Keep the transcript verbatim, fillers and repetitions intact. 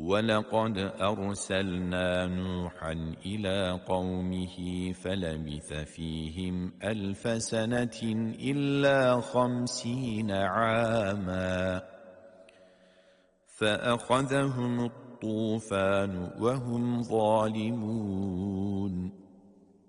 ولقد أرسلنا نوحا إلى قومه فلبث فيهم ألف سنة إلا خمسين عاما فأخذهم الطوفان وهم ظالمون